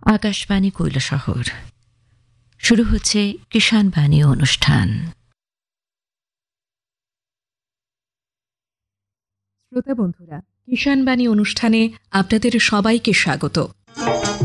আকাশবাণী কৈলাসহর শুরু হচ্ছে কিষাণ বাণী অনুষ্ঠান। শ্রোতা বন্ধুরা, কিষাণ বাণী অনুষ্ঠানে আপনাদের সবাইকে স্বাগত।